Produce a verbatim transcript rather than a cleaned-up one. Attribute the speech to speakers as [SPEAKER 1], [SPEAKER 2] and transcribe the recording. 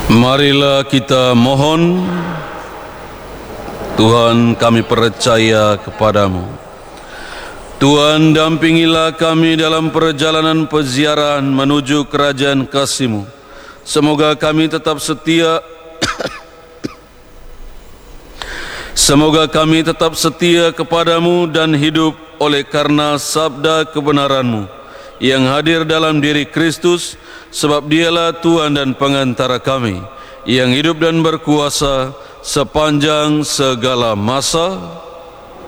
[SPEAKER 1] Marilah kita mohon. Tuhan, kami percaya kepadamu. Tuhan, dampingilah kami dalam perjalanan peziarahan menuju kerajaan kasih-Mu. Semoga kami tetap setia Semoga kami tetap setia kepadamu dan hidup oleh karena sabda kebenaran-Mu yang hadir dalam diri Kristus, sebab Dialah Tuhan dan pengantara kami, yang hidup dan berkuasa sepanjang segala masa.